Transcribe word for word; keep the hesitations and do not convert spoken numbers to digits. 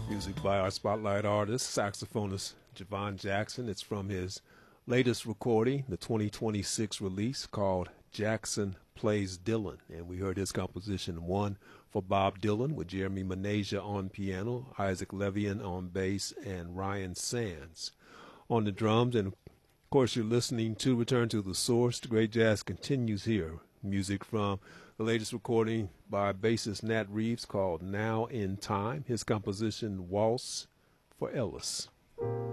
Music by our spotlight artist, saxophonist Javon Jackson. It's from his latest recording, the twenty twenty-six release called Jackson Plays Dylan. And we heard his composition, One for Bob Dylan, with Jeremy Manasia on piano, Isaac Levian on bass, and Ryan Sands on the drums. And of course, you're listening to Return to the Source. The great jazz continues here. Music from the latest recording by bassist Nat Reeves called Now in Time. His composition, Waltz for Ellis.